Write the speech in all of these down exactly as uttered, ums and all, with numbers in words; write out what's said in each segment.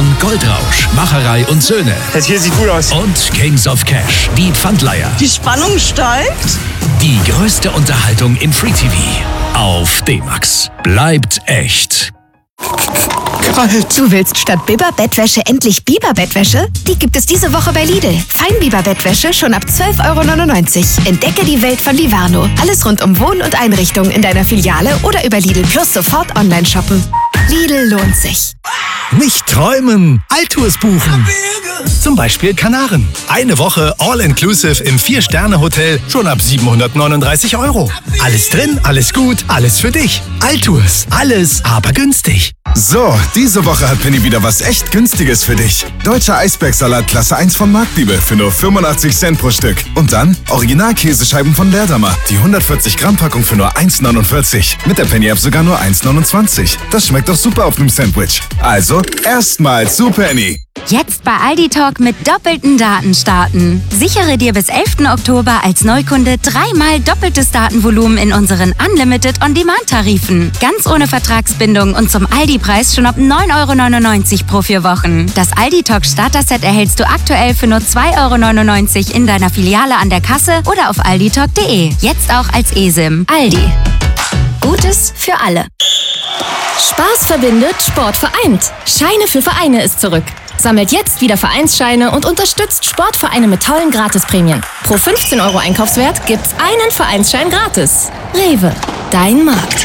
von Goldrausch, Macherei und Söhne. Das hier sieht gut aus. Und Kings of Cash, die Pfandleiher. Die Spannung steigt. Die größte Unterhaltung im Free-T V auf D-Max. Bleibt echt. Kalt. Du willst statt Biber-Bettwäsche endlich Biber-Bettwäsche? Die gibt es diese Woche bei Lidl. Feinbiber-Bettwäsche schon ab zwölf Euro neunundneunzig. Entdecke die Welt von Livarno. Alles rund um Wohn- und Einrichtung in deiner Filiale oder über Lidl Plus sofort online shoppen. Lidl lohnt sich. Nicht träumen, Alltours buchen. Zum Beispiel Kanaren. Eine Woche All-Inclusive im Vier-Sterne-Hotel schon ab siebenhundertneununddreißig Euro. Alles drin, alles gut, alles für dich. Alltours, alles aber günstig. So, diese Woche hat Penny wieder was echt Günstiges für dich. Deutscher Eisbergsalat Klasse eins von Marktliebe für nur fünfundachtzig Cent pro Stück. Und dann Original-Käsescheiben von Leerdammer. Die hundertvierzig Gramm Packung für nur eins neunundvierzig. Mit der Penny-App sogar nur eins neunundzwanzig. Das schmeckt doch super auf einem Sandwich. Also, erstmal zu Penny. Jetzt bei Aldi Talk mit doppelten Daten starten. Sichere dir bis elften Oktober als Neukunde dreimal doppeltes Datenvolumen in unseren Unlimited On-Demand-Tarifen. Ganz ohne Vertragsbindung und zum Aldi-Preis schon ab neun Euro neunundneunzig pro vier Wochen. Das Aldi Talk Starter-Set erhältst du aktuell für nur zwei Euro neunundneunzig in deiner Filiale an der Kasse oder auf alditalk punkt de. Jetzt auch als eSIM. Aldi. Gutes für alle. Spaß verbindet, Sport vereint. Scheine für Vereine ist zurück. Sammelt jetzt wieder Vereinsscheine und unterstützt Sportvereine mit tollen Gratisprämien. Pro fünfzehn Euro Einkaufswert gibt's einen Vereinsschein gratis. Rewe, dein Markt.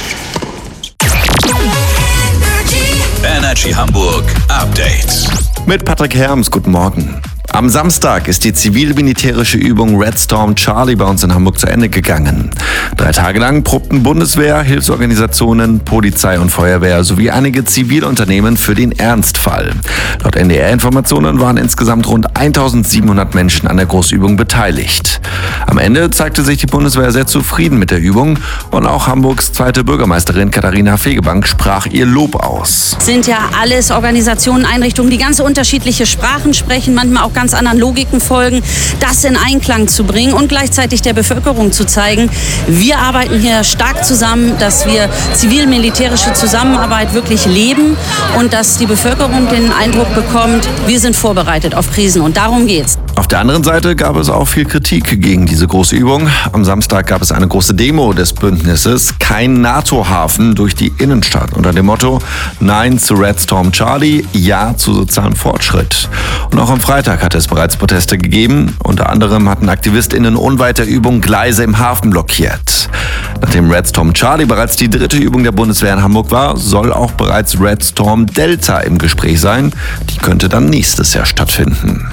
Energy Hamburg Update. Mit Patrick Herms, guten Morgen. Am Samstag ist die zivil-militärische Übung Red Storm Charlie bei uns in Hamburg zu Ende gegangen. Drei Tage lang probten Bundeswehr, Hilfsorganisationen, Polizei und Feuerwehr sowie einige Zivilunternehmen für den Ernstfall. Laut N D R-Informationen waren insgesamt rund eintausendsiebenhundert Menschen an der Großübung beteiligt. Am Ende zeigte sich die Bundeswehr sehr zufrieden mit der Übung und auch Hamburgs zweite Bürgermeisterin Katharina Fegebank sprach ihr Lob aus. Es sind ja alles Organisationen, Einrichtungen, die ganz unterschiedliche Sprachen sprechen, manchmal auch ganz anderen Logiken folgen, das in Einklang zu bringen und gleichzeitig der Bevölkerung zu zeigen, wir arbeiten hier stark zusammen, dass wir zivil-militärische Zusammenarbeit wirklich leben und dass die Bevölkerung den Eindruck bekommt, wir sind vorbereitet auf Krisen und darum geht's. Auf der anderen Seite gab es auch viel Kritik gegen diese große Übung. Am Samstag gab es eine große Demo des Bündnisses Kein NATO-Hafen durch die Innenstadt unter dem Motto Nein zu Red Storm Charlie, Ja zu sozialem Fortschritt. Und auch am Freitag hatte es bereits Proteste gegeben. Unter anderem hatten AktivistInnen unweit der Übung Gleise im Hafen blockiert. Nachdem Red Storm Charlie bereits die dritte Übung der Bundeswehr in Hamburg war, soll auch bereits Red Storm Delta im Gespräch sein. Die könnte dann nächstes Jahr stattfinden.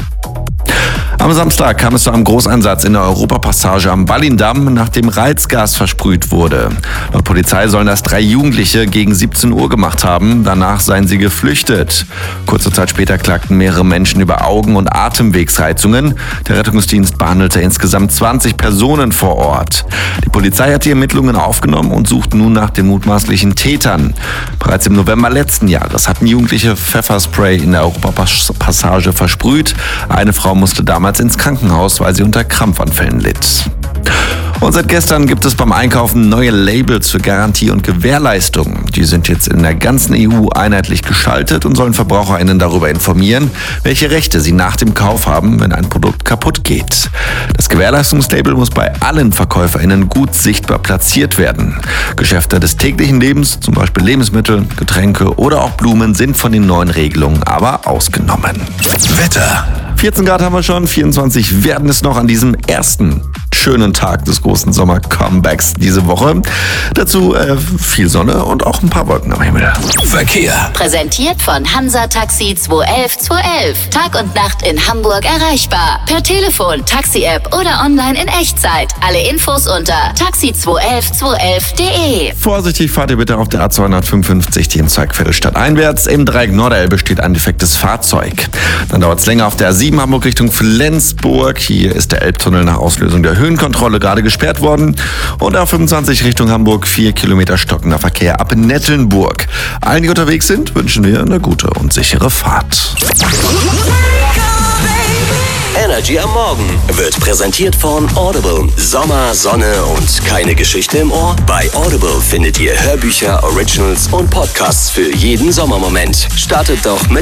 Am Samstag kam es zu einem Großeinsatz in der Europapassage am Ballindamm, nachdem Reizgas versprüht wurde. Laut Polizei sollen das drei Jugendliche gegen siebzehn Uhr gemacht haben. Danach seien sie geflüchtet. Kurze Zeit später klagten mehrere Menschen über Augen- und Atemwegsreizungen. Der Rettungsdienst behandelte insgesamt zwanzig Personen vor Ort. Die Polizei hat die Ermittlungen aufgenommen und sucht nun nach den mutmaßlichen Tätern. Bereits im November letzten Jahres hatten Jugendliche Pfefferspray in der Europapassage versprüht. Eine Frau musste damals ins Krankenhaus, weil sie unter Krampfanfällen litt. Und seit gestern gibt es beim Einkaufen neue Labels für Garantie und Gewährleistung. Die sind jetzt in der ganzen E U einheitlich geschaltet und sollen VerbraucherInnen darüber informieren, welche Rechte sie nach dem Kauf haben, wenn ein Produkt kaputt geht. Das Gewährleistungslabel muss bei allen VerkäuferInnen gut sichtbar platziert werden. Geschäfte des täglichen Lebens, zum Beispiel Lebensmittel, Getränke oder auch Blumen, sind von den neuen Regelungen aber ausgenommen. Wetter. vierzehn Grad haben wir schon, vierundzwanzig werden es noch an diesem ersten schönen Tag des großen Sommer-Comebacks diese Woche. Dazu äh, viel Sonne und auch ein paar Wolken am Himmel. Verkehr. Präsentiert von Hansa Taxi zwei elf zwei elf. Tag und Nacht in Hamburg erreichbar. Per Telefon, Taxi-App oder online in Echtzeit. Alle Infos unter taxi zwei elf zwei elf punkt de. Vorsichtig fahrt ihr bitte auf der A zweihundertfünfundfünfzig Teamzeug Viertelstadt-einwärts. Im Dreieck Norderelbe steht ein defektes Fahrzeug. Dann dauert es länger auf der A sieben Hamburg Richtung Flensburg. Hier ist der Elbtunnel nach Auslösung der Höhenkontrolle gerade gesperrt worden. Und A fünfundzwanzig Richtung Hamburg, vier Kilometer stockender Verkehr ab Nettelnburg. Allen, die unterwegs sind, wünschen wir eine gute und sichere Fahrt. Energy am Morgen wird präsentiert von Audible. Sommer, Sonne und keine Geschichte im Ohr? Bei Audible findet ihr Hörbücher, Originals und Podcasts für jeden Sommermoment. Startet doch mit